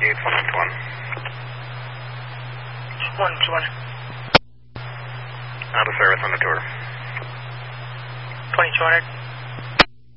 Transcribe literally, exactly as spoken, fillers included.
Yates one one one. one twenty. Out of service on the tour. twenty-two hundred.